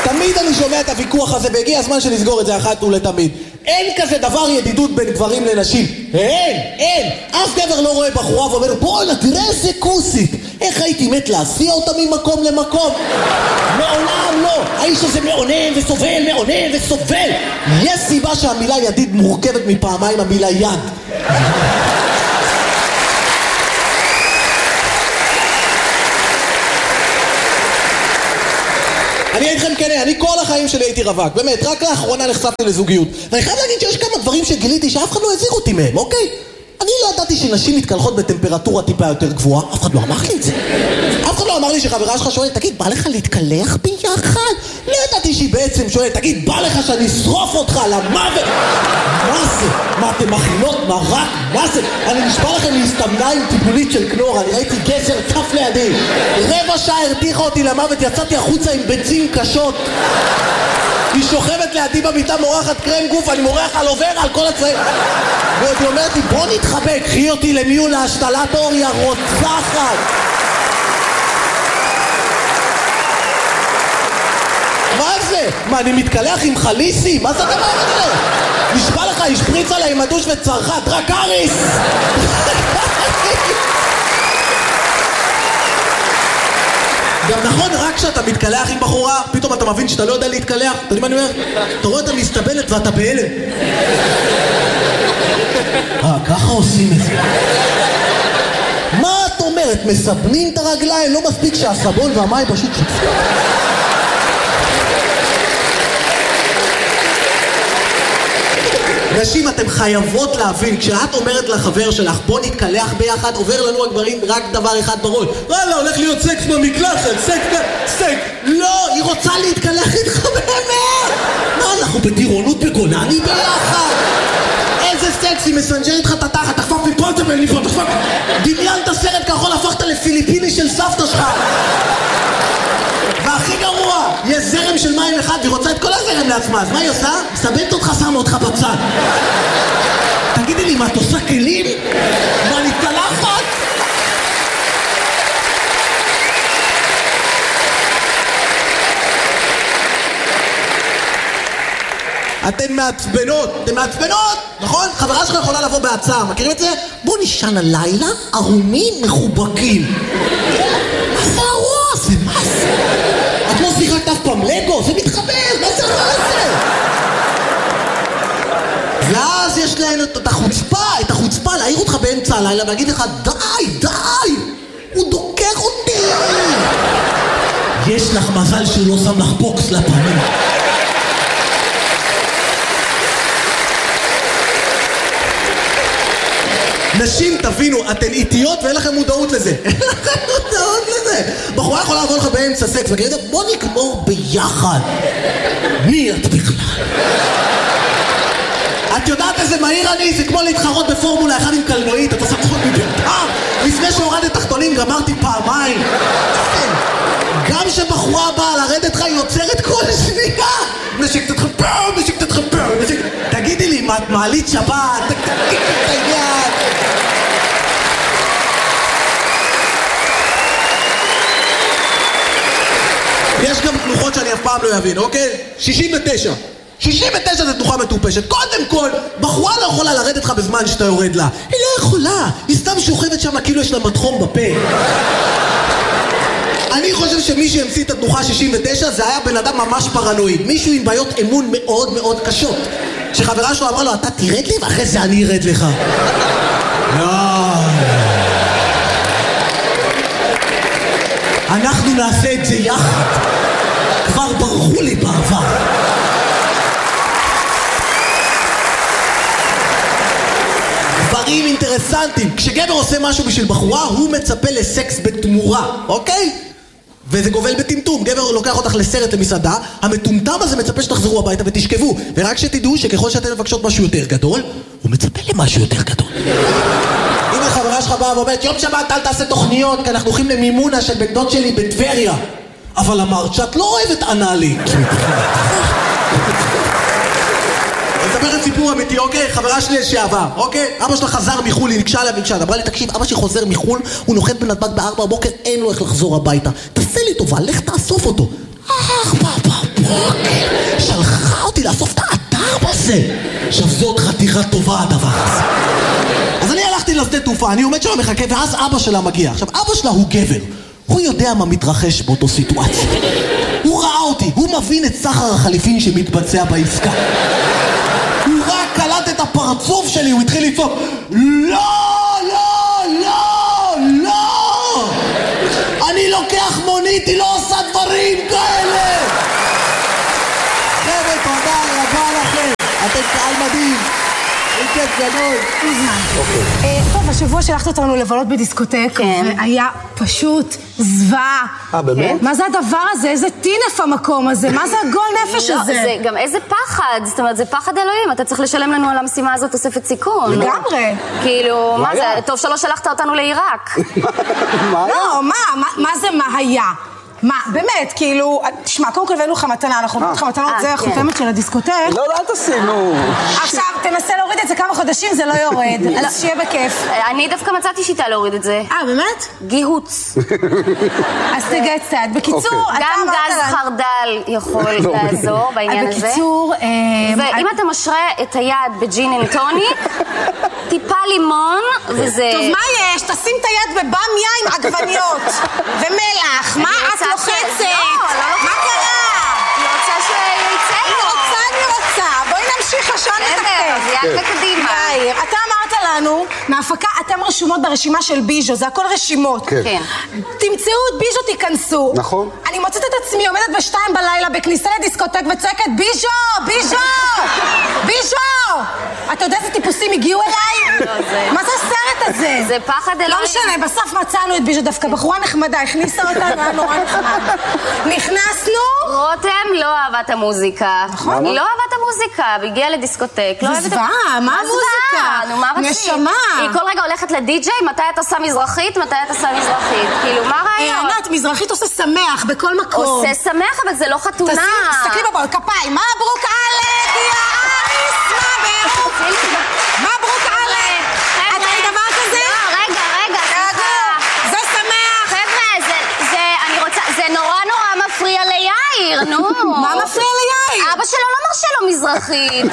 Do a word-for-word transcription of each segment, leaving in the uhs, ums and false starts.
תמיד אני שומע את הוויכוח הזה, והגיע הזמן שנסגור את זה אחת ולתמיד. אין כזה דבר ידידות בין גברים לנשים. אין, אין. אף גבר לא רואה בחורה ואומר, בוא'נה, תראה איזה כוסית. איך הייתי מת להסיע אותה ממקום למקום? מעולם לא. האיש הזה מעונן וסובל, מעונן וסובל. יש סיבה שהמילה ידיד מורכבת מפעמיים המילה יד. אני אגיד לכם כן, אני כל החיים שלי הייתי רווק, באמת, רק לאחרונה נחשפתי לזוגיות. ואני חייב להגיד שיש כמה דברים שגיליתי שאף אחד לא הזהיר אותי מהם, אוקיי? אני לא ידעתי שנשים מתקלחות בטמפרטורה טיפה יותר גבוהה, אף אחד לא אמר לי את זה. אף אחד לא אמר לי שחברה שלך שואלת, תגיד, בא לך להתקלח ביחד? לא ידעתי שהיא בעצם שואלת, תגיד, בא לך שאני אשרוף אותך למוות? מה זה? מה, אתם מכינות מרק? מה זה? אני נשבע לכם להסתמנה עם טיפולית של קנורה, אני ראיתי גזר צף לידי. רבע שעה הרתיחה אותי למוות, יצאתי החוצה עם ביצים קשות. היא שוכבת לידי במיטה, מורחת קרם גוף, אני מורח על עובר על כל הצבעים. ועוד היא אומרת לי, בוא נתחבק, קחי אותי למיון להשתלת אור, היא הרוצחת. מה זה? מה, אני מתקלח עם חליסי? מה זה הדבר הזה? נשבע לך, השפריץ עליי עם הדוש וצרחה, דרקריס! גם נכון, רק כשאתה מתקלח עם בחורה, פתאום אתה מבין שאתה לא יודע להתקלח. אתה יודע מה אני אומר? אתה רואה את המסתבלת ואתה בהלם. אה, ככה עושים את זה. מה את אומרת? מסבנים את הרגליים? לא מספיק שהסבון והמים פשוט שותפים. נשים, אתם חייבות להבין, כשאת אומרת לחבר שלך, בוא נתקלח ביחד, עובר לנו הגברים רק דבר אחד בראש. וואלה, הולך להיות סקס במקלחת, סקס, סקס. לא, היא רוצה להתקלח איתך באמת. מה, אנחנו בטירונות בגולני ביחד? איזה סקס, היא מסנג'רת איתך את התחת, תחפף מפה, תבל מפה, תחפף. דמיינת סרט כחול, הפכת לפיליפיני של סבתא שלך. והכי גרוע, יש זרם של מים אחד, והיא רוצה את כל הזרם לעצמה, אז מה היא עושה? מסבנת אותך, שמה אותך בצד. תגידי לי, מה, את עושה כלים? מה, נתקלחת? אתן מעצבנות, אתן מעצבנות, נכון? חברה שלך יכולה לבוא בהצעה, מכירים את זה? בוא נשען הלילה, ערומים מחובקים. מה זה הרוע הזה? מה זה? את לא שיחקת אף פעם לגו? זה מתחבר, מה זה הרע הזה? ואז יש להן את החוצפה, את החוצפה להעיר אותך באמצע הלילה ולהגיד לך, די, די, הוא דוקר אותי. יש לך מזל שהוא לא שם לך בוקס לפנים. נשים, תבינו, אתן איטיות ואין לכם מודעות לזה. אין לכם מודעות לזה. בחורה יכולה לעבור לך באמצע סקס וכדי, בוא נגמור ביחד. מי את בכלל? את יודעת איזה מהיר אני? זה כמו להתחרות בפורמולה אחד עם קלנועית. אתה עושה פחות מביתה. לפני שהורדת תחתונים גמרתי פעמיים. גם שבחורה באה לרדת לך היא יוצרת כל שנייה. נשק תתחפר, נשק תתחפר. תגידי לי, מה את מעלית שבת? תקתיק את היד. יש גם תנוחות שאני אף פעם לא אבין, אוקיי? שישים ותשע. שישים ותשע זה תנוחה מטופשת. קודם כל, בחורה לא יכולה לרדת לך בזמן שאתה יורד לה. היא לא יכולה. היא סתם שוכבת שם כאילו יש לה מתחום בפה. אני חושב שמי שהמציא את התנוחה שישים ותשע זה היה בן אדם ממש פרנואיד. מישהו עם בעיות אמון מאוד מאוד קשות. שחברה שלו אמרה לו, אתה תרד לי ואחרי זה אני ארד לך. לא. אנחנו נעשה את זה יחד. כבר ברחו לי בעבר. דברים אינטרסנטיים. כשגבר עושה משהו בשביל בחורה, הוא מצפה לסקס בתמורה, אוקיי? וזה גובל בטמטום. גבר לוקח אותך לסרט למסעדה, המטומטם הזה מצפה שתחזרו הביתה ותשכבו. ורק שתדעו שככל שאתן מבקשות משהו יותר גדול, הוא מצפה למשהו יותר גדול. אם החברה שלך באה ואומרת, יום שבת אל תעשה תוכניות, כי אנחנו הולכים למימונה של בן דוד שלי בטבריה. אבל אמרת שאת לא אוהבת אנאלי. אני אספר את סיפור אמיתי, אוקיי? חברה שלי לשעבר, אוקיי? אבא שלה חזר מחול, היא נקשה עליה ונקשה. אמרה לי, תקשיב, אבא שלי חוזר מחול, הוא נוחת בנתב"ג בארבע בבוקר, אין לו איך לחזור הביתה. תעשה לי טובה, לך תאסוף אותו. ארבע בבוקר. זה? עכשיו זאת חתיכה טובה הדבר הזה. אז אני הלכתי לשדה תעופה, אני עומד שם מחכה, ואז אבא שלה מגיע. עכשיו, אבא שלה הוא גבר. הוא יודע מה מתרחש באותו סיטואציה. הוא ראה אותי, הוא מבין את סחר החליפין שמתבצע בעסקה. הוא רק קלט את הפרצוף שלי, הוא התחיל לצעוק, לא, לא, לא, לא! אני לוקח מונית, היא לא עושה דברים כאלה! חבר'ה, תודה רבה לכם, אתם קהל מדהים. כיף גדול. טוב, השבוע שלחת אותנו לבלות בדיסקוטק, והיה פשוט זוועה. אה, באמת? מה זה הדבר הזה? איזה טינף המקום הזה? מה זה הגול נפש הזה? זה גם איזה פחד, זאת אומרת, זה פחד אלוהים. אתה צריך לשלם לנו על המשימה הזאת תוספת סיכון. לגמרי. כאילו, מה זה? טוב שלא שלחת אותנו לעיראק. מה היה? לא, מה? מה זה מה היה? מה, באמת, כאילו, תשמע, קודם כל הבאנו לך מתנה, אנחנו נותנים לך מתנות, זה החותמת של הדיסקוטק. לא, לא, אל תשימו. עכשיו, תנסה להוריד את זה כמה חודשים, זה לא יורד, אז שיהיה בכיף. אני דווקא מצאתי שיטה להוריד את זה. אה, באמת? גיהוץ. אז תגע קצת. בקיצור, אתה גם אמרת גז לנו... חרדל יכול לעזור בעניין הזה. בקיצור... ואם אתה משרה את היד בג'ין אנד טוניק, טיפה לימון, וזה... טוב, מה יש? תשים את היד בבמיה עם עגבניות ומלח. מה את לוחצת? מה קרה? אני רוצה שיצא אני לו. רוצה, אני רוצה. בואי נמשיך השעון לתקתק. זה יעשה קדימה. יאיר, אתה אמרת לנו, מהפקה, אתם רשומות ברשימה של ביז'ו, זה הכל רשימות. כן. תמצאו את ביז'ו, תיכנסו. נכון. אני מוצאת את עצמי, עומדת בשתיים בלילה בכניסה לדיסקוטק וצועקת ביז'ו! ביז'ו! ביז'ו! אתה יודע איזה טיפוסים הגיעו אליי? מה זה הסרט הזה? זה פחד אלוהים. לא משנה, בסוף מצאנו את ביז'ו, דווקא בחורה נחמדה, הכניסה אותנו, היה נורא נחמד. נכנסנו... רותם לא אהבה את המוזיקה. נכון. היא לא אהבה את המוזיקה, והגיעה לדיסקוטק. זה זוועה, מה המוזיקה? נו, מה רצית? נשמה. היא כל רגע הולכת לדי-ג'יי, מתי אתה עושה מזרחית, מתי אתה עושה מזרחית. כאילו, מה הרעיון? ענת, מזרחית עושה שמח בכל מקום. עושה שמח, אבל זה לא חתונה. תסתכלי בבול, כפיים, מברוק עלק, יא אריס, מברוק. מברוק עלק. את ראית דבר כזה? לא, רגע, רגע, סליחה. זה שמח. חבר'ה, זה, אני רוצה, זה נורא נורא מפריע ליאיר, נו. מה מפריע ליאיר? אבא שלו לא מרשה לו מזרחית.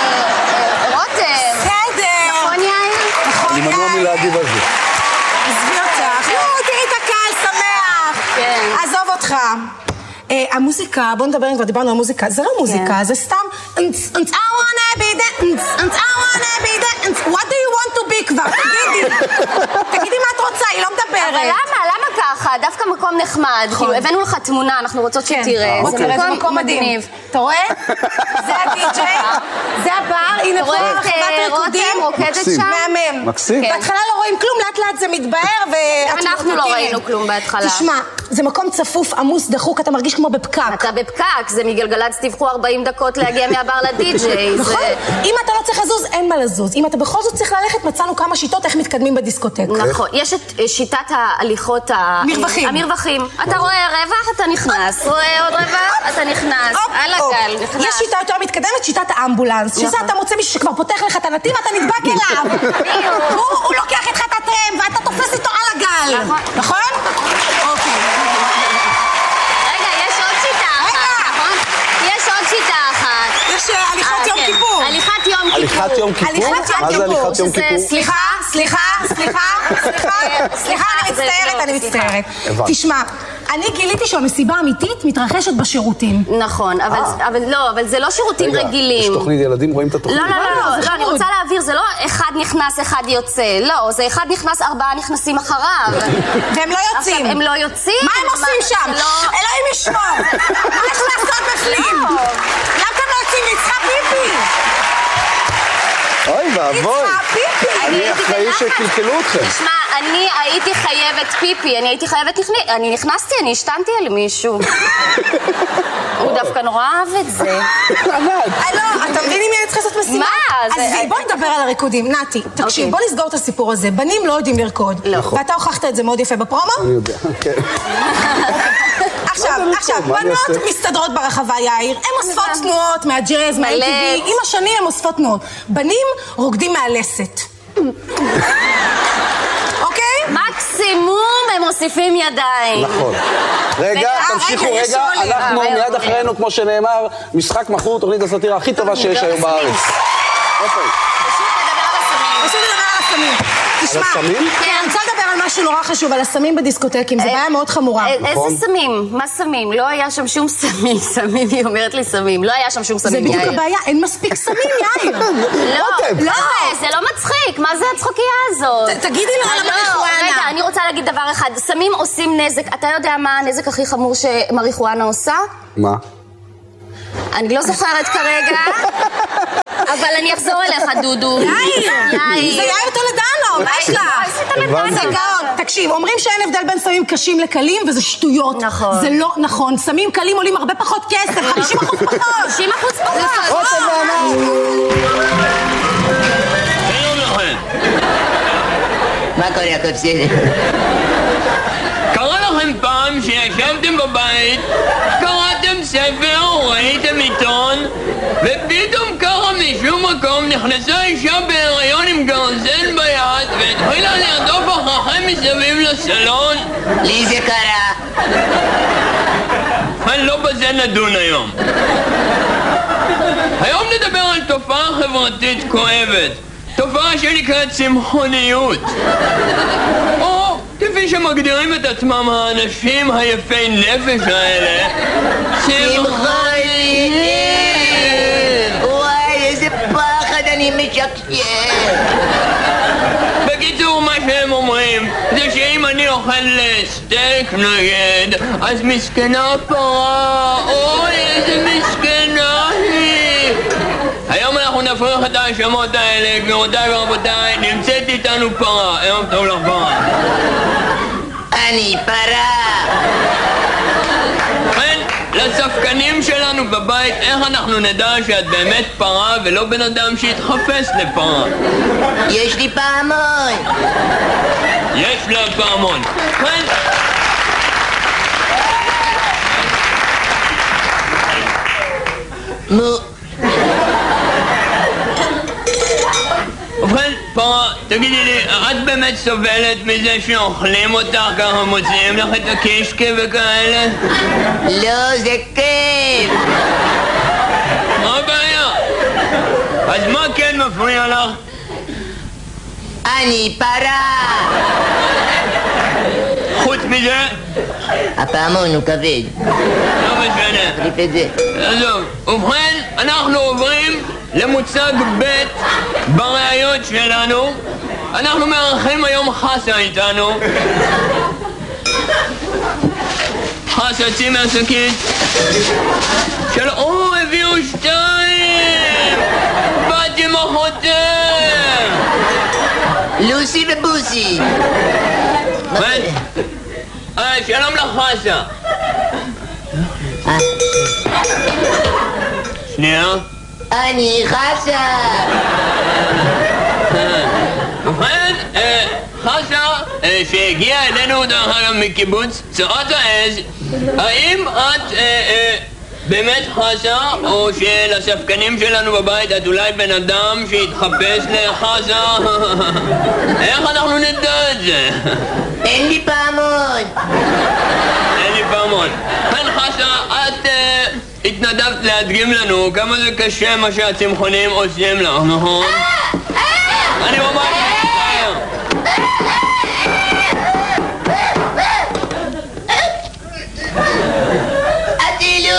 רותם. בסדר. נכון, יאיר? נכון, אני מנוע מלהגיב על זה. עזבי אותך. נו, תראי את הקהל שמח. כן. עזוב אותך. המוזיקה, בוא נדבר אם כבר דיברנו על מוזיקה, זה לא מוזיקה, זה סתם I wanna be that, I wanna be that, what do you want to be כבר? תגידי, תגידי מה את רוצה, היא לא מדברת. אבל למה? למה ככה? דווקא מקום נחמד. כאילו, הבאנו לך תמונה, אנחנו רוצות שתראה. בוא תראה, זה מקום מדהים. אתה רואה? זה הדי-ג'יי, זה הבר, הנה פה רחבת ריקודים. רותם רוקדת שם. מהמם. מקסים. בהתחלה לא רואים כלום, לאט לאט זה מתבהר ואת... אנחנו לא ראינו כלום בהתחלה. תשמע, זה מקום צפוף, עמוס, דחוק, אתה מרגיש כמו בפקק. אתה בפקק, זה מגלגלצ, תבחו ארבעים דקות להגיע מהבר לדי-ג'יי. נכון? אם אתה לא צריך לזוז, אין מה לזוז. אם אתה בכל זאת צריך ללכת, מצאנו כמה שיטות איך מתקדמים בדיסקוטק. נכון. יש את שיטת ההליכות... מרווחים. המרווחים. אתה רואה רווח, אתה נכנס. רואה עוד רווח, אתה נכנס. על הגל, נכנס. יש שיטה יותר מתקדמת, שיטת האמבולנס. שזה אתה מוצא מישהו שכבר פותח לך את הנתיב, אתה נדבק אליו. הוא לוקח איתך את הטרם, ואתה תופס איתו על הגל. נכון? אוקיי. רגע, יש עוד שיטה אחת, נכון? יש עוד שיטה אחת. יש הליכות יום כיפור. הליכת יום כיפור. הליכת יום כיפור? מה זה הליכת יום כיפור? סליחה, סליחה, סליחה, סליחה, סליחה, אני מצטערת, אני מצטערת. תשמע, אני גיליתי שהמסיבה האמיתית מתרחשת בשירותים. נכון, אבל לא, אבל זה לא שירותים רגילים. יש תוכנית ילדים, רואים את התוכנית? לא, לא, לא, אני רוצה להעביר, זה לא אחד נכנס, אחד יוצא. לא, זה אחד נכנס, ארבעה נכנסים אחריו. והם לא יוצאים. הם לא יוצאים. מה הם עושים שם? אלוהים ישמור. מה יש לעשות בפנים? למה אתם לא יוצאים? היא צריכה פיפי. אוי ואבוי. היא צריכה פיפי. אני אחראי שקלקלו אתכם. תשמע, אני הייתי חייבת פיפי, אני הייתי חייבת, אני נכנסתי, אני השתנתי על מישהו. הוא דווקא נורא אהב את זה. לא, אתה מבין אם אני צריכה לעשות משימה? מה? אז בוא נדבר על הריקודים. נתי, תקשיב, בוא נסגור את הסיפור הזה. בנים לא יודעים לרקוד. ואתה הוכחת את זה מאוד יפה בפרומו? אני יודע, כן. עכשיו, עכשיו, בנות מסתדרות ברחבה, יאיר. הן אוספות תנועות מהג'אז, מה-אם טי וי. עם השנים הן אוספות תנועות. בנים רוקדים מהלסת. אוקיי? מקסימום הם מוסיפים ידיים. נכון. רגע, תמשיכו רגע, אנחנו מיד אחרינו, כמו שנאמר, משחק מכור, תוכנית הסאטירה הכי טובה שיש היום בארץ. פשוט נדבר על הסמים. פשוט נדבר על הסמים. תשמע, אני רוצה לדבר על משהו נורא חשוב, על הסמים בדיסקוטקים, זו בעיה מאוד חמורה. איזה סמים? מה סמים? לא היה שם שום סמים, סמים, היא אומרת לי סמים. לא היה שם שום סמים, יאיר. זה בדיוק הבעיה, אין מספיק סמים, יאיר. לא, לא, זה לא מצחיק, מה זה הצחוקייה הזאת? תגידי לו על המריחואנה. רגע, אני רוצה להגיד דבר אחד, סמים עושים נזק, אתה יודע מה הנזק הכי חמור שמריחואנה עושה? מה? אני לא זוכרת כרגע, אבל אני אחזור אליך, דודו. יאיר! זה יאיר טולדנו, מה יש לך? תקשיב, אומרים שאין הבדל בין סמים קשים לקלים, וזה שטויות. נכון. זה לא נכון. סמים קלים עולים הרבה פחות כסף, חמישים אחוז פחות. חמישים אחוז פחות. רותם ואמר. שלום לכם. מה קורה, יעקב בסדר? קרה לכם פעם שישבתם בבית, קראתם ספר, ראיתם עיתון, ופתאום ככה משום מקום נכנסה אישה בהיריון עם גרזן ביד והתחילה לרדוף אחריכם מסביב לסלון? לי זה קרה. לא בזה נדון היום. היום נדבר על תופעה חברתית כואבת, תופעה שנקראת צמחוניות, או כפי שמגדירים את עצמם האנשים היפי נפש האלה, צמחוניים. וואי, איזה פחד, אני משקשק. בקיצור, מה שהם אומרים זה שאם אני אוכל סטייק נגד, אז מסכנה פרה, אוי איזה מסכנה היא. היום אנחנו נפריך את ההאשמות האלה, גבירותיי ורבותיי, נמצאת איתנו פרה. ערב טוב לך פרה. אני פרה. כן, לספקנים שלנו בבית, איך אנחנו נדע שאת באמת פרה ולא בן אדם שהתחפש לפרה? יש לי פעמון. יש לה פעמון. כן. מו. ובכן, פרה, תגידי לי, את באמת סובלת מזה שאוכלים אותך ככה, מוציאים לך את הקישקה וכאלה? לא, זה כיף. מה הבעיה? אז מה כן מפריע לך? אני פרה. חוץ מזה? הפעמון הוא כבד. לא משנה. תחליף את זה. עזוב, ובכן, אנחנו עוברים למוצג ב' בראיות שלנו. אנחנו מארחים היום חסה איתנו. חסה, צאי מהשקית. של... או, הביאו שתיים! באתי עם אחותם! לוסי ובוסי. אה, שלום לך חסה. שנייה. אני חסה. ובכן, חסה, שהגיעה אלינו דרך אגב מקיבוץ צורת העז, האם את באמת חסה, או שלספקנים שלנו בבית את אולי בן אדם שהתחפש לחסה? איך אנחנו נדע את זה? אין לי פעמון. אין לי פעמון. כן חסה, את התנדבת להדגים לנו כמה זה קשה מה שהצמחונים עושים לך, נכון? אני ממש מצטער. אטילו!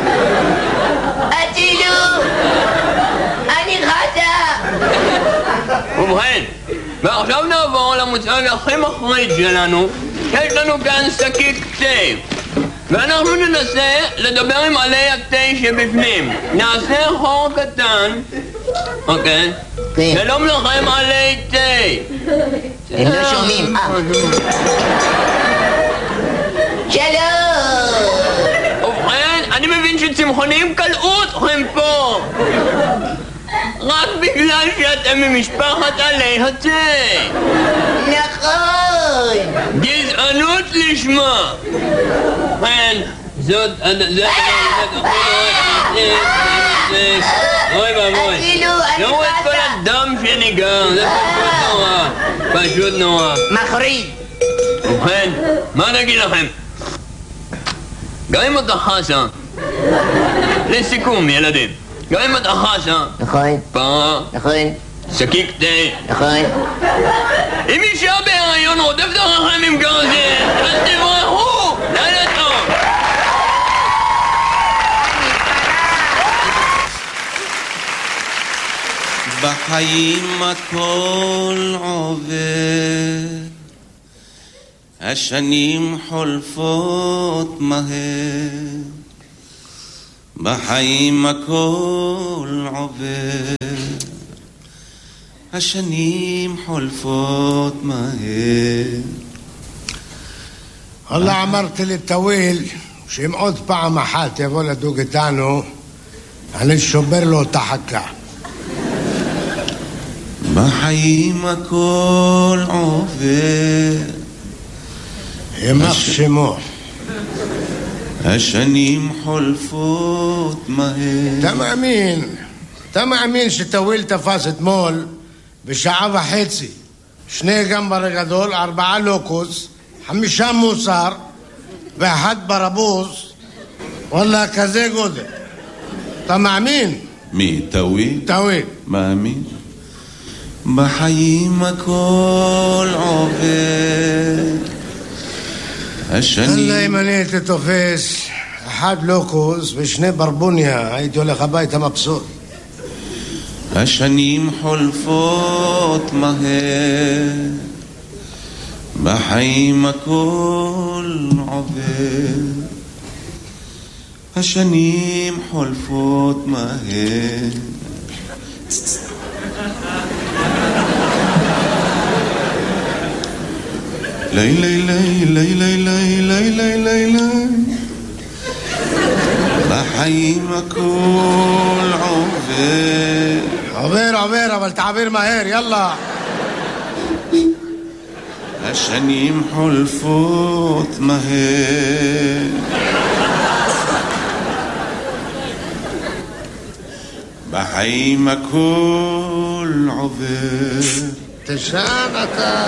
אטילו! אני חסה! ובכן, ועכשיו נעבור למוצג הכי מחריד שלנו. יש לנו כאן שקית תה, ואנחנו ננסה לדבר עם עלי התה שבפנים. נעשה חור קטן. אוקיי? כן. שלום לכם עלי תה. הם לא שומעים. שלום! ובכן, אני מבין שצמחונים קלעו אתכם פה רק בגלל שאתם ממשפחת עלי התה. נכון! גזענות לשמה. כן, זאת... אוי ואבוי. ראו את כל הדם שניגר, זה פשוט נורא. פשוט נורא. מחריד. ובכן, מה נגיד לכם? גם אם אתה חסה, לסיכום ילדים, גם אם אתה חסה, נכון, פרה, נכון, שקיק תה, נכון. אם אישה בהיריון רודפת אחריכם עם גרזן, אז תברחו! לילה טוב! בחיים הכל עובר, השנים חולפות מהר, בחיים הכל עובר, השנים חולפות מהר. والله אמרתי לטוויל שאם עוד פעם אחת יבוא לדוג איתנו אני שובר לו את החכה. בחיים הכל עובר, יימח שמו. השנים חולפות מהר. אתה מאמין, אתה מאמין שטוויל תפס אתמול בשעה וחצי שני גמבר גדול, ארבעה לוקוס, חמישה מוסר ואחד ברבוס, וואלה כזה גודל. אתה מאמין? מי? טוויל? טוויל. מאמין. בחיים הכל עובר, השנים... אללה אם אני הייתי תופס אחד לוקוס ושני ברבוניה הייתי הולך הביתה מבסוט. השנים חולפות מהר, בחיים הכל עובר, השנים חולפות מהר. לי לי לי לי לי לי לי לי לי לי בחיים הכל עובר. עובר עובר אבל תעביר מהר יאללה. השנים חולפות מהר, בחיים הכל עובר. תשען אתה.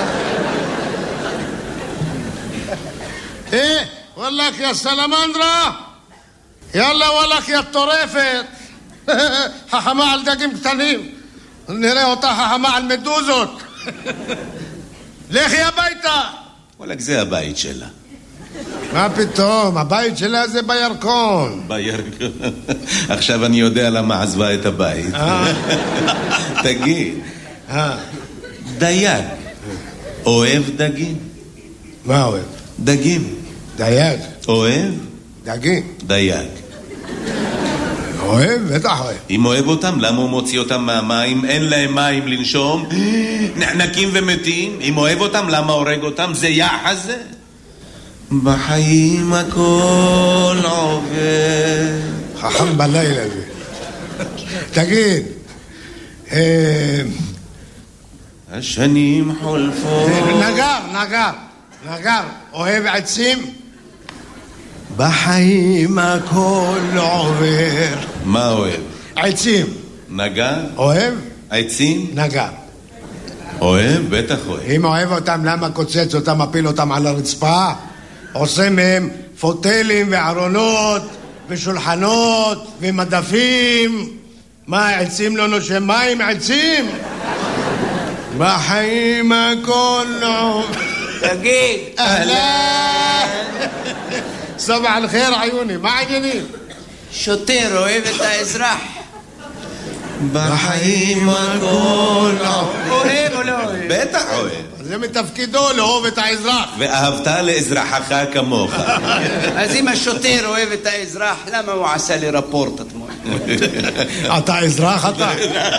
ايه والله يا سلامندرا يلا والله يا الطريفة חכמה על דגים קטנים נראה אותה חכמה על מדוזות. לכי הביתה. וואלק זה הבית שלה. מה פתאום, הבית שלה זה בירקון. בירקון. עכשיו אני יודע למה עזבה את הבית. תגיד, דייג אוהב דגים? מה אוהב? דגים. דייג. אוהב? דגים. דייג. אוהב? בטח אוהב. אם אוהב אותם, למה הוא מוציא אותם מהמים? אין להם מים לנשום, נחנקים ומתים. אם אוהב אותם, למה הורג אותם? זה יחס זה. בחיים הכל עובר. חכם בלילה זה. תגיד, השנים חולפות. נגר, נגר, נגר, אוהב עצים? בחיים הכל עובר. מה אוהב? עצים. נגר? אוהב? עצים? נגר. אוהב? בטח אוהב. אם אוהב אותם, למה קוצץ אותם, מפיל אותם על הרצפה? עושה מהם פוטלים וארונות ושולחנות ומדפים. מה, עצים לא נושם מים? עצים? בחיים הכל עובר. תגיד. אהלן. סבח על חיר עיוני, מה העניינים? שוטר אוהב את האזרח. בחיים הכל אוהב או לא אוהב? בטח אוהב. זה מתפקידו לאהוב את האזרח. ואהבת לאזרחך כמוך. אז אם השוטר אוהב את האזרח, למה הוא עשה לי רפורט אתמול? אתה אזרח אתה?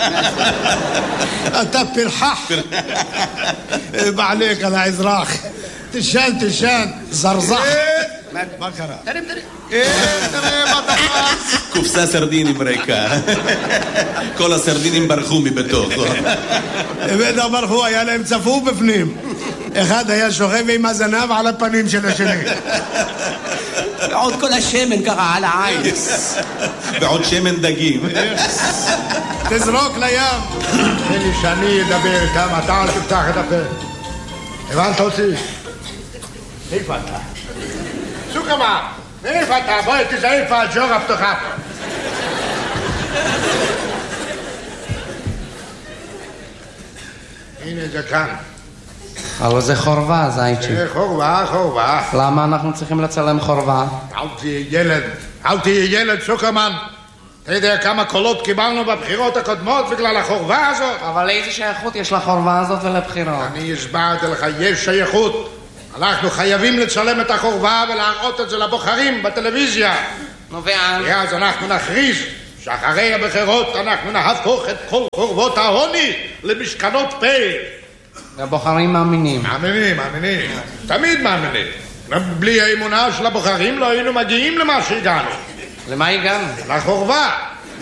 אתה פרחח. בעליק על האזרח. תשן, תשן, זרזח. מה קרה? תרים, תרים. תראה מה תפס. קופסה סרדינים ריקה. כל הסרדינים ברחו מבתוכו. בטח ברחו, היה להם צפוף בפנים. אחד היה שוכב עם הזנב על הפנים של השני. ועוד כל השמן ככה על העין. ועוד שמן דגים. תזרוק לים. תן לי שאני אדבר איתם, אתה אל תפתח את הפה. הבנת אותי? איפה אתה? שו כמה? איפה אתה? בואי תזהה איפה הג'ורה פתוחה פה. הנה זה כאן. אבל זה חורבה, זייצ'י. זה חורבה, חורבה. למה אנחנו צריכים לצלם חורבה? אל תהיה ילד, אל תהיה ילד, סוקרמן. אתה יודע כמה קולות קיבלנו בבחירות הקודמות בגלל החורבה הזאת? אבל איזה שייכות יש לחורבה הזאת ולבחירות? אני הסברתי לך, יש שייכות. אנחנו חייבים לצלם את החורבה ולהראות את זה לבוחרים בטלוויזיה. נו ואז? ואז אנחנו נכריז שאחרי הבחירות אנחנו נהפוך את כל חורבות העוני למשכנות פה. והבוחרים מאמינים. מאמינים, מאמינים. תמיד מאמינים. בלי האמונה של הבוחרים לא היינו מגיעים למה שהגענו. למה הגענו? לחורבה.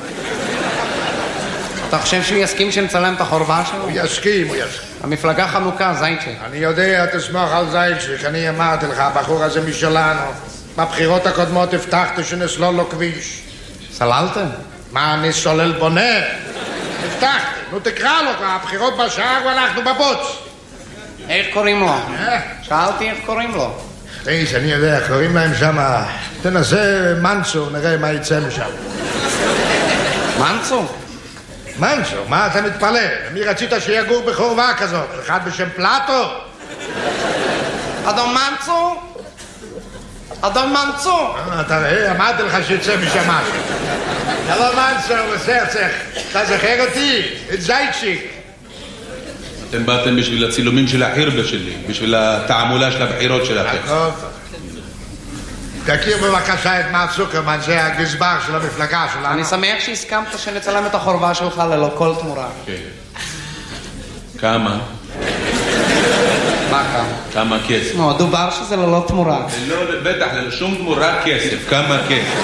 אתה חושב שהוא יסכים שנצלם את החורבה שלו? הוא יסכים, הוא יסכים. המפלגה חנוכה, זייצ'י. אני יודע, תסמוך על זייצ'י, אני אמרתי לך, הבחור הזה משלנו. בבחירות הקודמות הבטחתי שנסלול לו כביש. סללתם? מה, אני סולל בונה? הבטחתי. נו תקרא לו, הבחירות בשער ואנחנו בבוץ. איך קוראים לו? שאלתי איך קוראים לו. איזה, אני יודע, קוראים להם שם, תנסה מנצו, נראה מה יצא משם. מנצו? מנצו, מה אתה מתפלא? מי רצית שיגור בחורבה כזאת? אחד בשם פלטו? אדון מנצו? אדון מנצו? אתה רואה, אמרתי לך שיצא משם משהו. הלו מנצו, בסרצך, אתה זוכר אותי? את זייצ'יק. אתם באתם בשביל הצילומים של החירבה שלי, בשביל התעמולה של הבחירות שלכם. תכיר בבקשה את מר צוקרמן, זה הגזבר של המפלגה שלנו. אני שמח שהסכמת שנצלם את החורבה שלך ללא כל תמורה. כן. כמה? מה כמה? כמה כסף? נו, דובר שזה ללא תמורה. לא, בטח, ללא שום תמורה כסף. כמה כסף?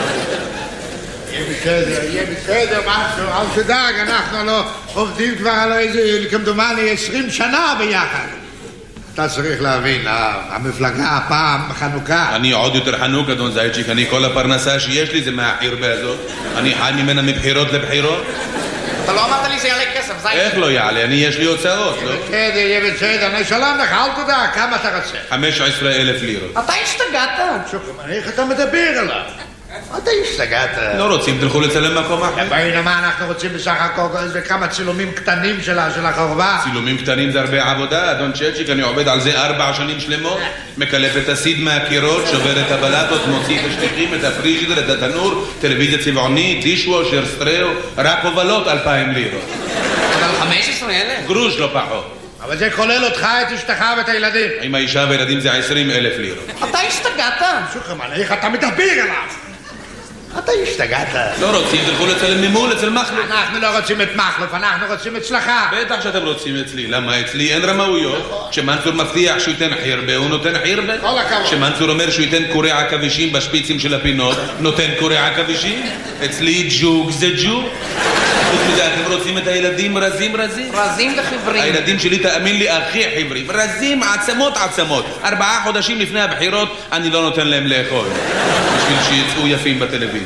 יהיה בסדר, יהיה בסדר, משהו, אל תדאג, אנחנו לא עובדים כבר על איזה, כמדומני, עשרים שנה ביחד. אתה צריך להבין, המפלגה הפעם חנוכה. אני עוד יותר חנוק, אדון זייצ'יק, אני כל הפרנסה שיש לי זה מהחירבה הזאת. אני חי ממנה מבחירות לבחירות. אתה לא אמרת לי זה יעלה כסף, זייצ'יק. איך לא יעלה? אני יש לי הוצאות, לא? בסדר, יהיה בסדר, אני שלום לך, אל תדאג, כמה אתה רוצה? חמש עשרה אלף לירות. אתה השתגעת? שוקרמן, איך אתה מדבר עליו? אתה השתגעת. לא רוצים, תלכו לצלם מקום אחר. בואי, מה אנחנו רוצים בסך הכל? זה כמה צילומים קטנים של החורבה. צילומים קטנים זה הרבה עבודה, אדון צ'צ'יק, אני עובד על זה ארבע שנים שלמות. מקלף את הסיד מהקירות, שובר את הבלטות, מוציא את השטיחים, את הפריג'ידר, את התנור, טלוויזיה צבעונית, דישוושר, סטריאו, רק הובלות אלפיים לירות. אבל חמש עשרה אלף? גרוש לא פחות. אבל זה כולל אותך, את אשתך ואת הילדים. עם האישה והילדים זה עשרים אלף לירות. אתה השתגעת? שוקרמן, איך אתה מדבר עליו? אתה השתגעת. לא רוצים, תלכו לצלם ממול, אצל מחלוף. אנחנו לא רוצים את מחלוף, אנחנו רוצים אצלך. בטח שאתם רוצים אצלי. למה אצלי אין רמאויות? כשמנצור מבטיח שהוא ייתן חירבה, הוא נותן חירבה. כל הכבוד. כשמנצור אומר שהוא ייתן קורי עכבישים בשפיצים של הפינות, נותן קורי עכבישים. אצלי ג'וג זה ג'וג. חוץ מזה, אתם רוצים את הילדים רזים רזים? רזים וחיוורים. הילדים שלי, תאמין לי, הכי חיוורים. רזים, עצמות עצמות. ארבעה חודשים לפני הבחירות, אני לא נותן להם לאכול. בשביל שיצאו יפים בטלוויזיה.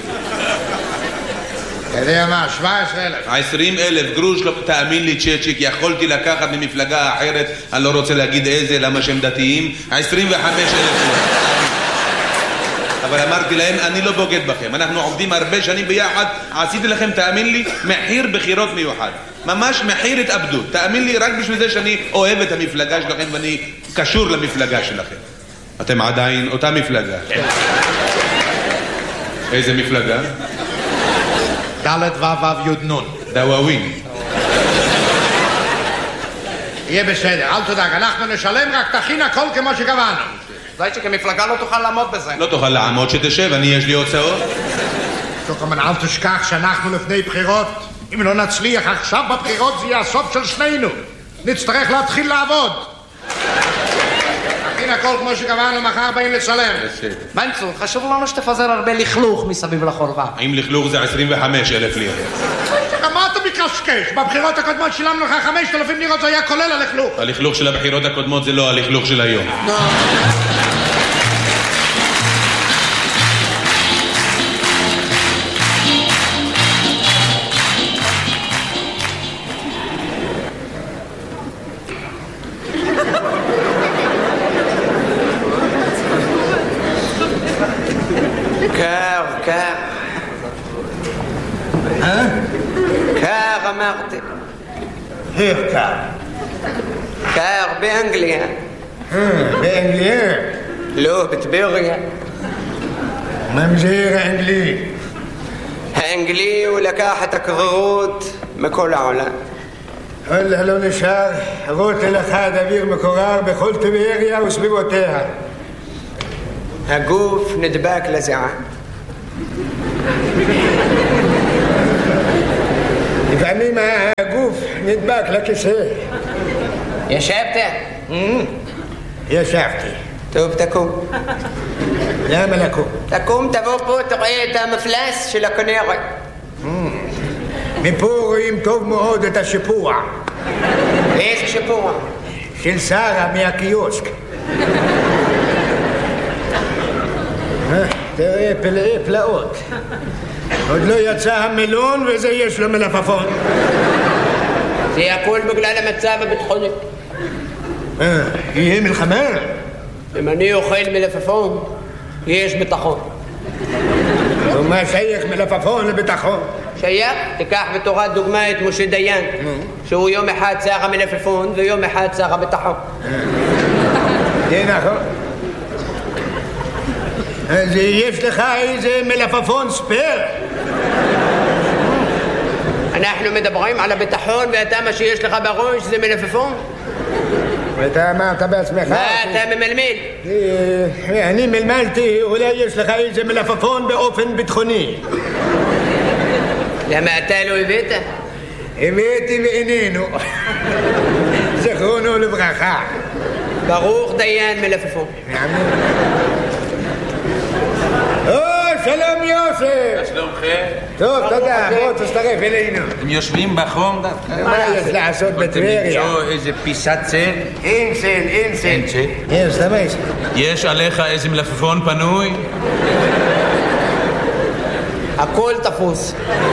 אתה יודע מה, שבע עשרה אלף. עשרים אלף גרוש, לא, תאמין לי צ'צ'יק, יכולתי לקחת ממפלגה אחרת, אני לא רוצה להגיד איזה, למה שהם דתיים, עשרים וחמש אלף. אבל אמרתי להם, אני לא בוגד בכם, אנחנו עובדים הרבה שנים ביחד, עשיתי לכם, תאמין לי, מחיר בחירות מיוחד. ממש מחיר התאבדות. תאמין לי, רק בשביל זה שאני אוהב את המפלגה שלכם ואני קשור למפלגה שלכם. אתם עדיין אותה מפלגה. איזה מפלגה? דלת וו יוד נון. דוואווין. יהיה בסדר, אל תדאג, אנחנו נשלם, רק תכין הכל כמו שקבענו. זייצ'יק, המפלגה לא תוכל לעמוד בזה. לא תוכל לעמוד, שתשב, אני יש לי הוצאות. שוקרמן, אל תשכח שאנחנו לפני בחירות. אם לא נצליח עכשיו בבחירות זה יהיה הסוף של שנינו. נצטרך להתחיל לעבוד. תכין הכל כמו שקבענו, מחר באים לצלם. מנצור, חשוב לנו שתפזר הרבה לכלוך מסביב לחורבה. האם לכלוך זה עשרים וחמש אלף לירות? מה אתה מקשקש? בבחירות הקודמות שילמנו לך חמשת אלפים לירות, זה היה כולל הלכלוך. הלכלוך של הבחירות הקודמות זה לא הלכלוך של היום. אה? קר אמרתי. איך קר? קר באנגליה. אה, באנגליה? לא, בטבריה. ממזיר האנגלי. האנגלי הוא לקח את הקררות מכל העולם. וואלה, לא נשאר רוטל אחד אוויר מקורר בכל טבריה וסביבותיה. הגוף נדבק לזיעה. לפעמים הגוף נדבק לכיסא. ישבת? ישבתי. טוב, תקום. למה לקום? תקום, תבוא פה, תראה את המפלס של הכנרת. מפה רואים טוב מאוד את השיפוע. איזה שיפוע? של שרה מהקיוסק. תראה פלאי פלאות. עוד לא יצא המלון וזה יש לו מלפפון. זה הכל בגלל המצב הביטחוני. אה, יהיה מלחמה? אם אני אוכל מלפפון, יש ביטחון. ומה שייך מלפפון לביטחון? שייך? תיקח בתורת דוגמה את משה דיין, שהוא יום אחד שר המלפפון ויום אחד שר הביטחון. זה נכון. אז יש לך איזה מלפפון ספייר? אנחנו מדברים על הביטחון ואתה מה שיש לך בראש זה מלפפון? ואתה אמרת בעצמך? מה אתה ממלמל? אני מלמלתי, אולי יש לך איזה מלפפון באופן ביטחוני. למה אתה לא הבאת? הבאתי ואיננו. זכרונו לברכה. ברוך דיין מלפפון. או, שלום יוסף. שלומכם. טוב, תודה, בוא תצטרף אלינו. הם יושבים בחום דווקא. מה יש לעשות בטבריה? למצוא איזה פיסת צל? אין צל, אין צל. אין צל? יש, תמש. יש עליך איזה מלפפון פנוי? הכל תפוס.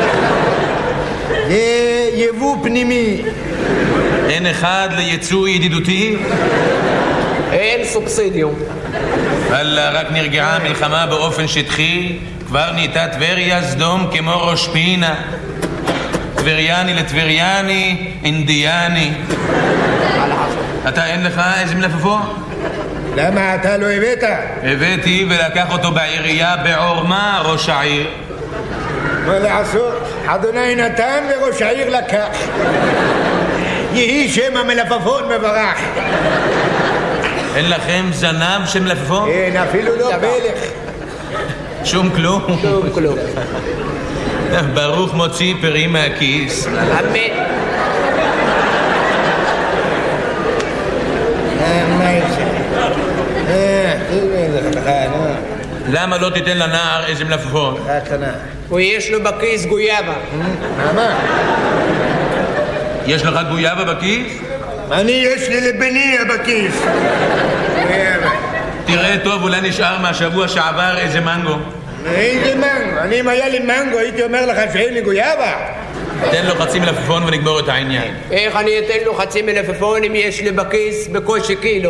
זה יבוא פנימי. אין אחד ליצוא ידידותי? אין סובסידיום. וואלה, רק נרגעה המלחמה באופן שטחי, כבר נהייתה טבריה סדום כמו ראש פינה. טבריאני לטבריאני, אינדיאני. אתה אין לך איזה מלפפון? למה אתה לא הבאת? הבאתי ולקח אותו בעירייה בעורמה ראש העיר. מה לעשות? אדוני נתן וראש העיר לקח. יהי שם המלפפון מברך. אין לכם זנב של מלפפון? אין, אפילו לא פלך. שום כלום? שום כלום. ברוך מוציא פרי מהכיס. אמן. מה יש? למה לא תיתן לנער איזה מלפפון? הוא יש לו בכיס גויאבה. מה? יש לך גויאבה בכיס? אני יש לי לבניה בכיס. תראה טוב, אולי נשאר מהשבוע שעבר איזה מנגו. איזה מנגו? אני אם היה לי מנגו הייתי אומר לך שאין לי גויאבה. תן לו חצי מלפפון ונגמור את העניין. איך אני אתן לו חצי מלפפון אם יש לי בכיס בקושי קילו?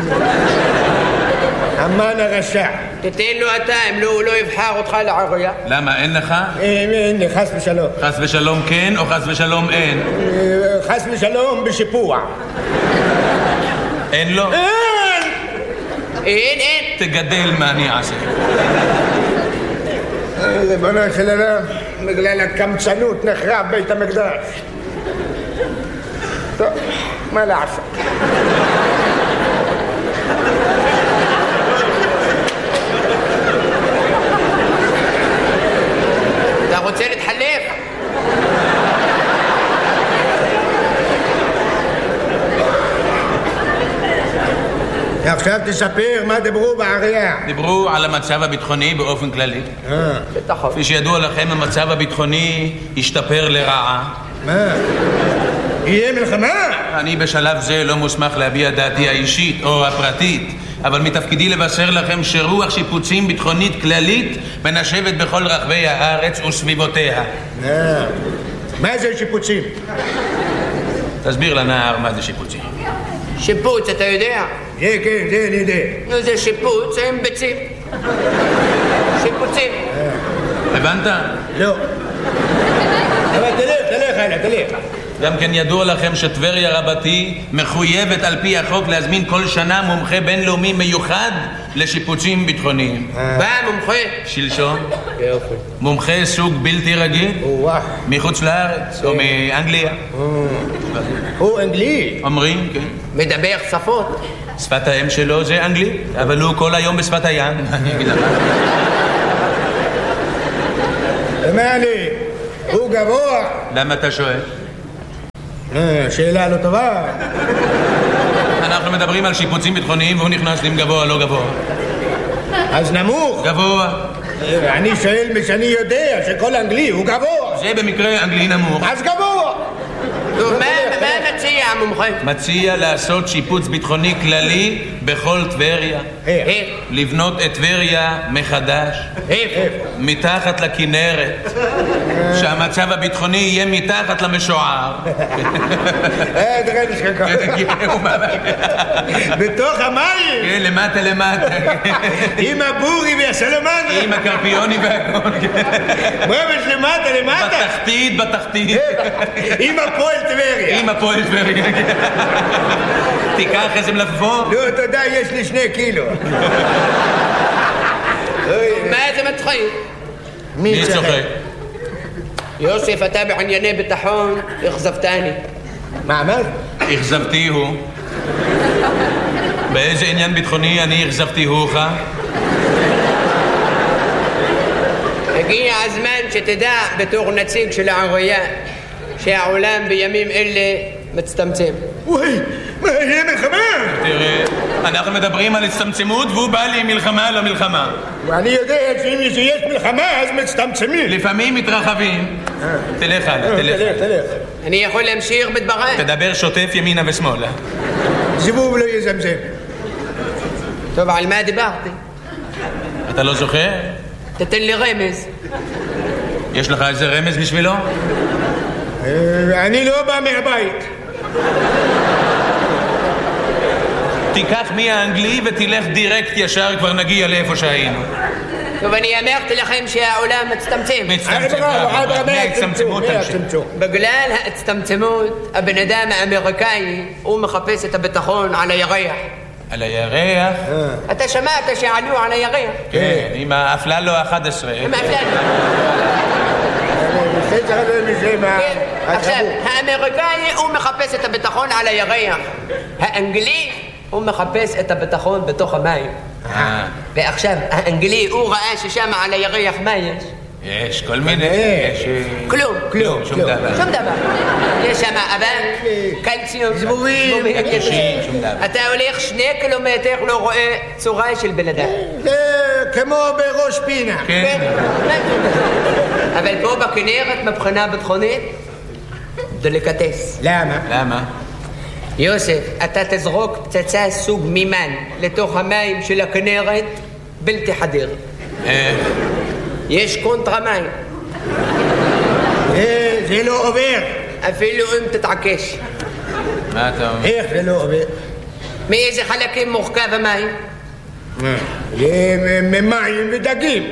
המן הרשע. תתן לו אתה, אם לא, הוא לא יבחר אותך לעירייה. למה, אין לך? אין, אין לי, חס ושלום. חס ושלום כן או חס ושלום אין? חס ושלום בשיפוע. אין לו? אין! אין, אין. תגדל מה אני אעשה. ריבונו של עולם, בגלל הקמצנות נחרב בית המקדש. טוב, מה לעשות? אתה רוצה להתחלף? עכשיו תספר מה דיברו בעירייה. דיברו על המצב הביטחוני באופן כללי. כפי שידוע לכם, המצב הביטחוני השתפר לרעה. מה? יהיה מלחמה? אני בשלב זה לא מוסמך להביע דעתי האישית או הפרטית, אבל מתפקידי לבשר לכם שרוח שיפוצים ביטחונית כללית מנשבת בכל רחבי הארץ וסביבותיה. מה זה שיפוצים? תסביר לנער מה זה שיפוצים. שיפוץ, אתה יודע? זה כן, זה אני יודע. נו, זה שיפוץ עם ביצים. שיפוצים. הבנת? לא. אבל תלך, תלך, הלאה, תלך. גם כן ידוע לכם שטבריה רבתי מחויבת על פי החוק להזמין כל שנה מומחה בינלאומי מיוחד לשיפוצים ביטחוניים. מה מומחה? שלשום. יופי. מומחה סוג בלתי רגיל. וואו. מחוץ לארץ או מאנגליה. הוא אנגלי. אומרים, כן. מדבר שפות. שפת האם שלו זה אנגלית, אבל הוא כל היום בשפת הים. אני אגיד לך. מה לי? הוא גבוה. למה אתה שואל? שאלה לא טובה. אנחנו מדברים על שיפוצים ביטחוניים והוא נכנס עם גבוה לא גבוה. אז נמוך. גבוה. אני שואל משאני יודע שכל אנגלי הוא גבוה. זה במקרה אנגלי נמוך. אז גבוה. מה מציע המומחה? מציע לעשות שיפוץ ביטחוני כללי בכל טבריה. איך? לבנות את טבריה מחדש. איך? מתחת לכנרת. שהמצב הביטחוני יהיה מתחת למשוער. אה, תראה נשכח. בתוך המים? כן, למטה למטה. עם הבורי והסלמנדרה. עם הקרפיוני והכל. ממש למטה למטה? בתחתית, בתחתית. עם הפועל טבריה. עם הפועל טבריה. תיקח איזה מלפפון? לא, תודה, יש לי שני קילו. מה זה מצחיק? מי צוחק? יוסף, אתה בענייני ביטחון, אכזבתני. מה אמרת? אכזבתי הוא. באיזה עניין ביטחוני אני אכזבתי הוך? הגיע הזמן שתדע בתור נציג של העריה שהעולם בימים אלה מצטמצם. וואי, מה יהיה מלחמה? תראה, אנחנו מדברים על הצטמצמות והוא בא לי מלחמה לא מלחמה. ואני יודע שאם יש מלחמה אז מצטמצמים. לפעמים מתרחבים. תלך הלאה, תלך. תלך, תלך. אני יכול להמשיך בדבריי? תדבר שוטף ימינה ושמאלה. זבוב לא יזמזם. טוב, על מה דיברתי? אתה לא זוכר? תתן לי רמז. יש לך איזה רמז בשבילו? אני לא בא מהבית. תיקח מהאנגלי ותלך דירקט ישר, כבר נגיע לאיפה שהיינו. טוב, אני אמרתי לכם שהעולם מצטמצם. מצטמצם. מההצטמצמות תמשיך. בגלל ההצטמצמות, הבן אדם האמריקאי, הוא מחפש את הביטחון על הירח. על הירח? אתה שמעת שעלו על הירח? כן, עם האפללו ה-אחת עשרה. עם האפללו. עכשיו, האמריקאי הוא מחפש את הביטחון על הירח. האנגלי הוא מחפש את הביטחון בתוך המים. ועכשיו, האנגלי הוא ראה ששם על הירח מה יש? יש כל מיני. כלום. כלום, שום דבר. שום דבר. יש שם אבק, קלציום, זבובים. שום דבר. אתה הולך שני קילומטר לא רואה צורה של בן אדם. זה כמו בראש פינה. כן. אבל פה בכנרת מבחינה ביטחונית דליקטס. למה? למה? יוסף, אתה תזרוק פצצה סוג מימן לתוך המים של הכנרת בלתי חדיר. איך? יש קונטרה מים. זה לא עובר. אפילו אם תתעקש. מה אתה אומר? איך זה לא עובר? מאיזה חלקים מורכב המים? ממים ודגים.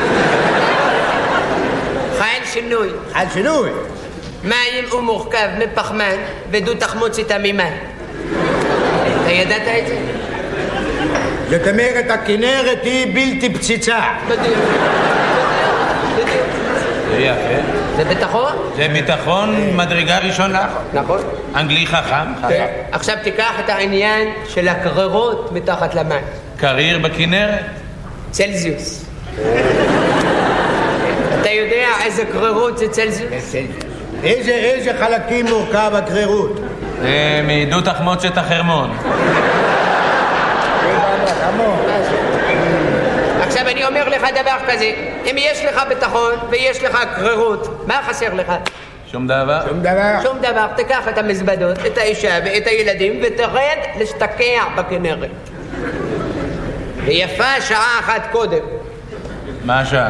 חל שינוי. חל שינוי. מים הוא מורכב מפחמן ודו תחמוץ איתה ממים. אתה ידעת את זה? זאת אומרת, הכנרת היא בלתי פציצה. בדיוק. בדיוק. זה יפה. זה ביטחון? זה ביטחון מדרגה ראשונה. נכון. אנגלי חכם. חכם. עכשיו תיקח את העניין של הקררות מתחת למים. קריר בכנרת? צלזיוס. אתה יודע איזה קררות זה צלזיוס? איזה, איזה חלקים מורכב הקרירות? זה מדו תחמוצת החרמון. עכשיו אני אומר לך דבר כזה, אם יש לך ביטחון ויש לך קרירות, מה חסר לך? שום דבר? שום דבר. שום דבר. תיקח את המזוודות, את האישה ואת הילדים ותרד להשתקע בכנרת. ויפה שעה אחת קודם. מה השעה?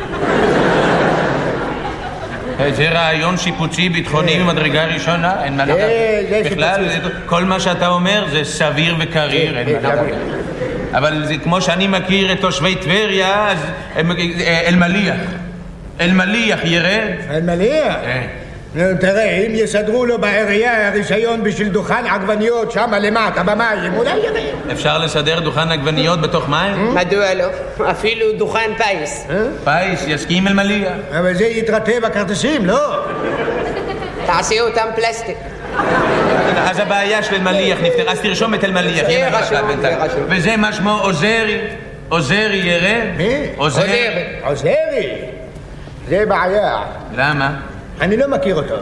זה רעיון שיפוצי ביטחוני ממדרגה ראשונה, אין מה לדבר. בכלל, כל מה שאתה אומר זה סביר וקריר, אין מה לדבר. אבל זה כמו שאני מכיר את תושבי טבריה, אז אלמליח. אלמליח ירד. אלמליח? תראה, אם יסדרו לו בעירייה הרישיון בשביל דוכן עגבניות שם למטה במים, אולי יראה. אפשר לסדר דוכן עגבניות בתוך מים? מדוע לא? אפילו דוכן פייס. פייס, יסכים אל מליח. אבל זה יתרטה בכרטיסים, לא? תעשי אותם פלסטיק. אז הבעיה של מליח נפתר, אז תרשום את אלמליח. זה רשום, זה רשום. וזה מה שמו עוזרי? עוזרי ירד? מי? עוזרי. עוזרי? זה בעיה. למה? אני לא מכיר אותו.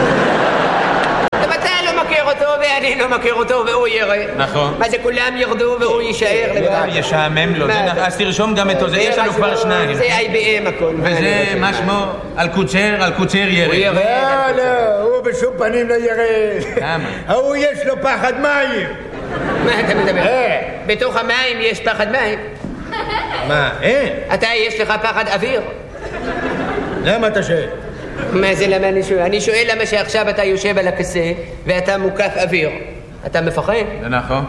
גם אתה לא מכיר אותו ואני לא מכיר אותו והוא יראה. נכון. מה זה כולם ירדו והוא יישאר לבד? ישעמם לו. אז תרשום גם את עוזרי, יש לנו כבר שניים. זה איי בי אם הכל. וזה מה שמו? אלקוצר, אלקוצר ירד. הוא יראה. לא, לא, הוא בשום פנים לא ירד. למה? הוא יש לו פחד מים. מה אתה מדבר? בתוך המים יש פחד מים. מה, אין? אתה יש לך פחד אוויר. למה אתה שואל? מה זה למה אני שואל? אני שואל למה שעכשיו אתה יושב על הכיסא ואתה מוקף אוויר. אתה מפחד? זה נכון.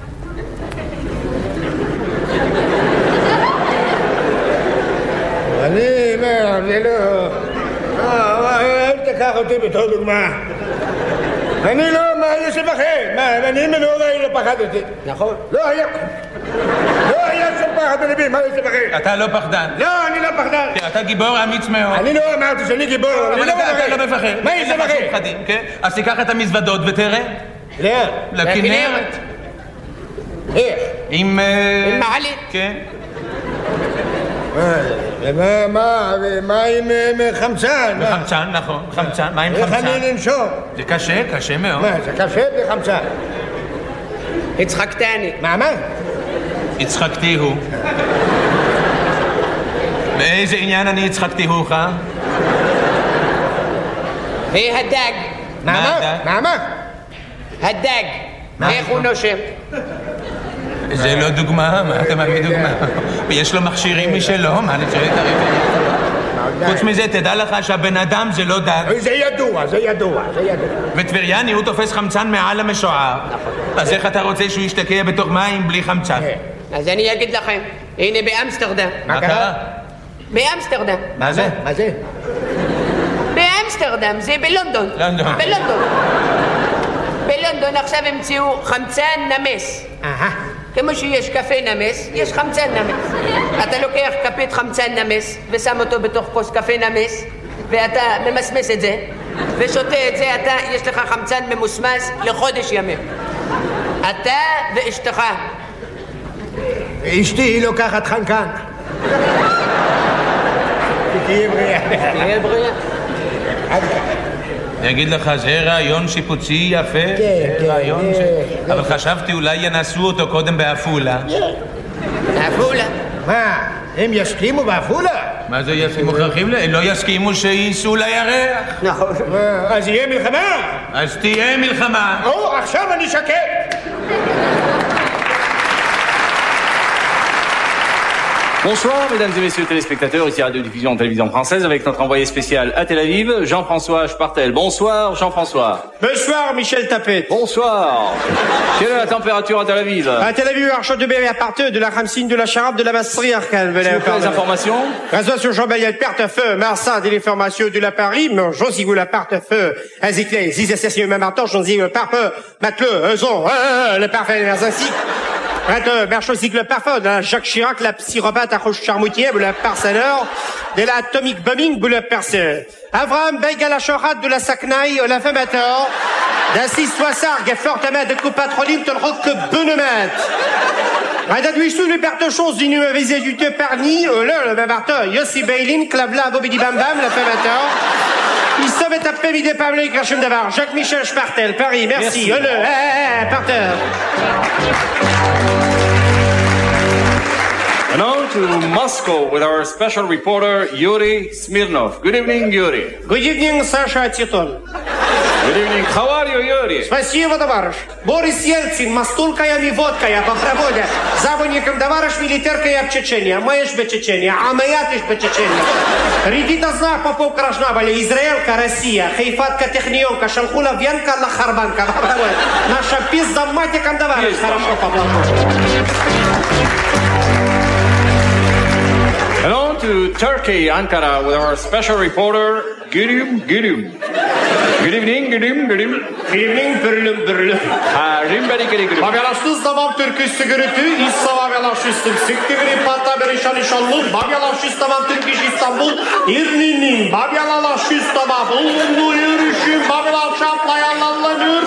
אני, מה, זה לא... אל תקח אותי בתור דוגמה. אני לא, מה, יש לפחד? מה, אני מנורי לא פחדתי. נכון. לא היה... לא היה שום פחד בלבי, מה יש לפחד? אתה לא פחדן. לא, אני לא פחדן. אתה גיבור אמיץ מאוד. אני לא אמרתי שאני גיבור, אני לא מפחד. אתה לא מפחד. מה יש לפחד? כן? אז תיקח את המזוודות ותראה. לאן? לכנרת. איך? עם... עם מעלית. כן. מה, מה, מה עם חמצן? חמצן, נכון, חמצן, מה עם חמצן? איך אני לנשום? זה קשה, קשה מאוד. מה, זה קשה בלי חמצן? הצחקתני. מה, מה? הצחקתי הוא. באיזה עניין אני הצחקתי הוך? והדג. מה, מה? מה? הדג. איך הוא נושם? זה לא דוגמה, מה אתה מביא דוגמה? יש לו מכשירים משלו, מה אני צריך את הרפא? חוץ מזה, תדע לך שהבן אדם זה לא דג. זה ידוע, זה ידוע, זה ידוע. וטבריאני הוא תופס חמצן מעל המשוער. אז איך אתה רוצה שהוא ישתקע בתוך מים בלי חמצן? אז אני אגיד לכם, הנה באמסטרדם. מה קרה? באמסטרדם. מה זה? מה זה? באמסטרדם, זה בלונדון. לונדון. בלונדון. בלונדון עכשיו המציאו חמצן נמס. אהה. כמו שיש קפה נמס, יש חמצן נמס. אתה לוקח כפית חמצן נמס ושם אותו בתוך כוס קפה נמס ואתה ממסמס את זה ושותה את זה, אתה, יש לך חמצן ממוסמס לחודש ימים. אתה ואשתך. אשתי היא לוקחת חנקן. תהיה בריאה. תהיה בריאה. אני אגיד לך, זה רעיון שיפוצי יפה. כן, כן. רעיון ש... אבל חשבתי אולי ינסו אותו קודם באפולה. באפולה? מה, הם יסכימו באפולה? מה זה יסכימו? מוכרחים ל... לא יסכימו שייסעו לירח. נכון. אז יהיה מלחמה? אז תהיה מלחמה. או, עכשיו אני שקט. Bonsoir mesdames et messieurs les téléspectateurs, ici Radio Diffusion Télévision Française avec notre envoyé spécial à Tel Aviv, Jean-François Spartel. Bonsoir Jean-François. Bonsoir Michel Tapet. Bonsoir. Quelle est la température à Tel Aviv? À Tel Aviv, Archot de Béry, à partir de la Ramsine, de la Charabe, de la Masserie, Arcane. S'il vous plaît, les informations. Réseau sur Jean-Baliel, Perte-Feu, Marsan, des informations de la Paris, Jean Zigou, la Perte-Feu, Aziclé, Zizessé, même temps, Jean Zigou, Parfeu, Mateleu, Euzon, le parfait, les ainsi. Prête, Berchosic, le parfum, de la Jacques Chirac, la psychopathe, à Roche Charmoutier, de la Parseneur, de la Atomic Bombing, de la Perse. Avraham Beigalachorat, de la Saknaï, la Femator, d'Assis Soissarg, fortement de Coupatrolim, de Rock Benemet. Radadouis sous le perte chose d'une visée du te parni, le, le babarteur, Yossi Beilin, Clavla, Bobidi Bam Bam, la Femator. Il savait taper vidé Pablo et Krachem Davar, Jacques-Michel Spartel, Paris, merci, le, eh, eh, parteur. And now to Moscow with our special reporter Yuri Smirnov. Good evening, Yuri. Good evening, Sasha Titon. Good evening. How are you, Yuri? Спасибо, товарищ. Борис Ельцин, мастулкая и водкая по проводе. Заводником товарищ милитеркая в Чечения. Маешь бы Чечения, а моя ты ж бы Чечения. Редита знак попов крашнабали. Израилька, Россия. Хайфатка, технионка, шалхула, венка, лахарбанка. Наша пизда матиком товарищ. Хорошо, поплохо. Hello to Turkey, Ankara, with our special reporter, Gülüm Gülüm. Good evening, Gülüm Gülüm. Good evening, Bürlüm Bürlüm. Harim beri geri gülüm. Babyalaştız tamam Türküs sigürütü, İssa babyalaştız Siktivri patta berişan inşallah. Babyalaştız tamam Türküş İstanbul. İrninin babyalaştız tamam. Ulunlu yürüyüşün babyalaşaplayanlanlanır.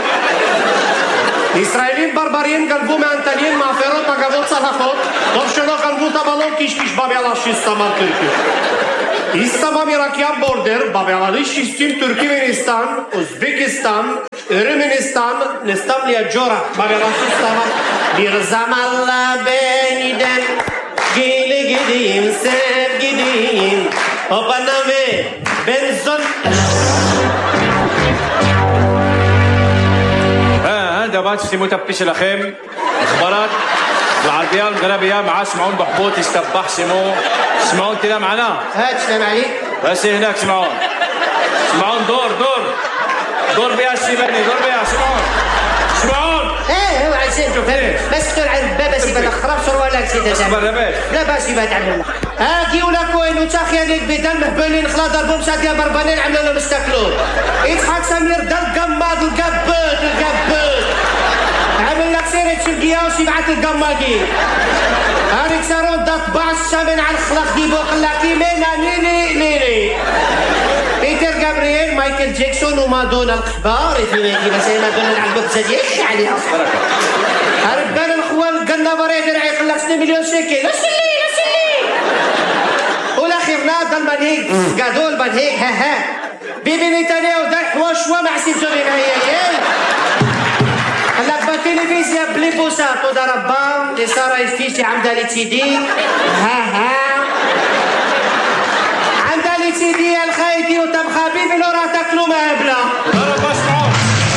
İsrailin barbariyen galbu meantaliyen maferot magavot salakot. Dovşano galbu tabalon kişkiş babyalaştız tamam Türküş. İslamam Irakyan border, babyalalış istim Türkmenistan, Uzbekistan, Ermenistan, Nestam Liyajora, babyalaştız tamam. Bir zamanla beniden gele gideyim, sev gideyim. O bana ve ben zon... ها هذا بات سي متبش لخيم اخبارات العربيه المغربيه مع سمعون بحبوط يستبح سمو سمعون كده معنا هات سلام عليك بس هناك سمعون سمعون دور دور دور بيها السيباني دور بيها سمعون سمعون ايه هو عشان شوف بس تطلع على الباب بس يبقى خراب شروالك سيدي اصبر لباش لا باس يبقى تعلم ها كي ولا كوين وتاخي عليك بدل مهبلين خلا ضربهم سادية بربانين عملوا لهم استاكلوا يضحك سمير دل قماض القبوت القبوت عمل لك سيرة شرقية وسيبعت القماقي هاريك سارون دات باس شامن على الخلاق دي بوق اللاتي مينا نيني نيني بيتر جابرييل مايكل جاكسون ومادونا الكبار يتلويكي بس هي مادونا العلبة بزاد يحكي عليها هربان الخوال قلنا بريد رعي خلاق سنة مليون شكل لسلي لسلي والاخير ناضل المنهيج قادول المنهيج ها ها بيبي نتانياهو دار حواشوا مع سيزوني نهاية هلا بالتلفزيون بلي بوسات وضربا اللي صار يفتيشي عمدا لي تيدي ها ها عمدا لي تيدي الخايتي وتم خبيبي لو راه تاكلوا مهبله ضربا سمعون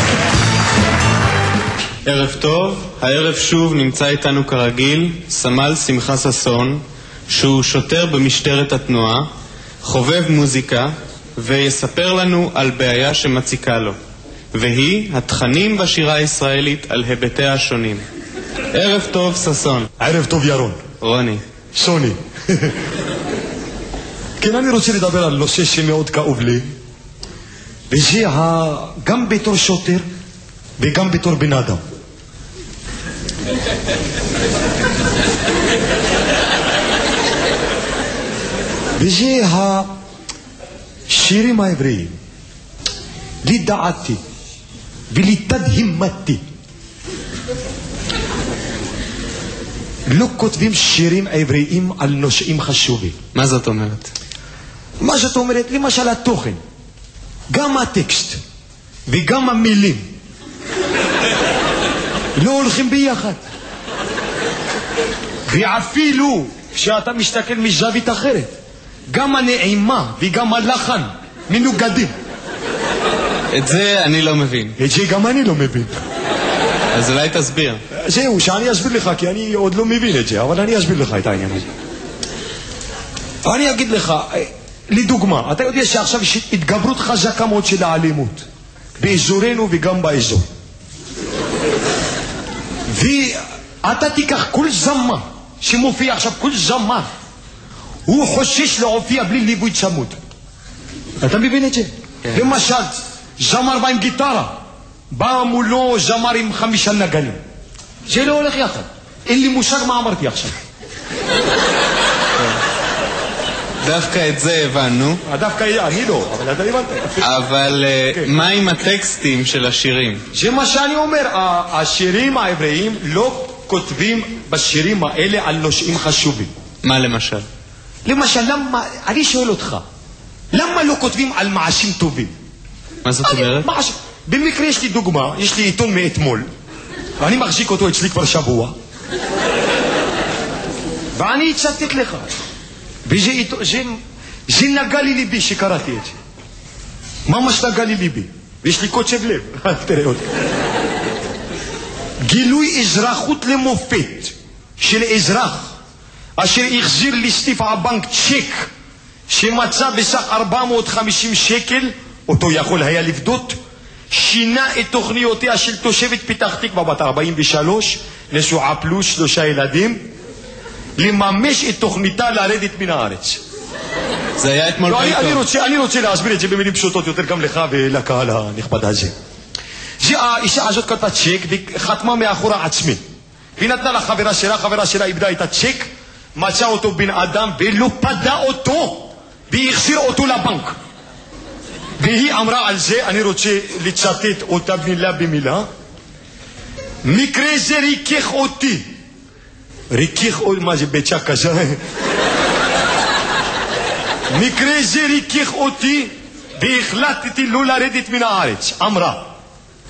ערב טוב, הערב שוב נמצא איתנו כרגיל סמל שמחה ששון, שהוא שוטר במשטרת התנועה, חובב מוזיקה, ויספר לנו על בעיה שמציקה לו, והיא התכנים בשירה הישראלית על היבטיה השונים. ערב טוב ששון. ערב טוב ירון. רוני. שוני. כן, אני רוצה לדבר על נושא שמאוד כאוב לי, וזה גם בתור שוטר וגם בתור בן אדם. וזה השירים העבריים. לדעתי ולתדהמתי לא כותבים שירים עבריים על נושאים חשובים. מה זאת אומרת? מה זאת אומרת? למשל התוכן, גם הטקסט וגם המילים לא הולכים ביחד, ואפילו כשאתה מסתכל מזווית אחרת גם הנעימה וגם הלחן מנוגדים. את זה אני לא מבין. את זה גם אני לא מבין. אז אולי תסביר. זהו, שאני אסביר לך, כי אני עוד לא מבין את זה, אבל אני אסביר לך את העניין הזה. אני אגיד לך, לדוגמה, אתה יודע שעכשיו יש התגברות חזקה מאוד של האלימות באזורנו וגם באזור, ואתה תיקח כל זמר שמופיע עכשיו, כל זמר הוא חושש להופיע בלי ליווי צמוד. אתה מבין את זה? למשל זמר בא עם גיטרה, בא מולו זמר עם חמישה נגנים, זה לא הולך יחד. אין לי מושג מה אמרתי עכשיו. דווקא את זה הבנו. דווקא אני לא, אבל אתה הבנת. אבל מה עם הטקסטים של השירים? זה מה שאני אומר, השירים העבריים לא כותבים בשירים האלה על נושאים חשובים. מה למשל? למשל, למה, אני שואל אותך, למה לא כותבים על מעשים טובים? מה זאת אומרת? במקרה יש לי דוגמה, יש לי עיתון מאתמול, ואני מחזיק אותו אצלי כבר שבוע, ואני אצטט לך, וזה זה נגע לי ליבי שקראתי את זה, ממש נגע לי ליבי, ויש לי קוצב לב. תראה אותי. גילוי אזרחות למופת של אזרח אשר החזיר לסניף הבנק צ'ק שמצא בסך ארבע מאות וחמישים שקל, אותו יכול היה לפדות, שינה את תוכניותיה של תושבת פתח תקווה בת ארבעים ושלוש, נשואה פלוס שלושה ילדים, לממש את תוכניתה לרדת מן הארץ. זה היה אתמול לא, אני, בעיתון. אני, רוצה, אני רוצה להסביר את זה במילים פשוטות יותר גם לך ולקהל הנכבד הזה. זה האישה הזאת כתבה צ'ק וחתמה מאחורה עצמי. והיא נתנה לחברה שלה, חברה שלה איבדה את הצ'ק, מצא אותו בן אדם ולא פדה אותו, והחזיר אותו לבנק. והיא אמרה על זה, אני רוצה לצטט אותה מילה במילה, מקרה זה ריכך אותי. ריכך אותי, מה זה ביצה כזה? מקרה זה ריכך אותי והחלטתי לא לרדת מן הארץ. אמרה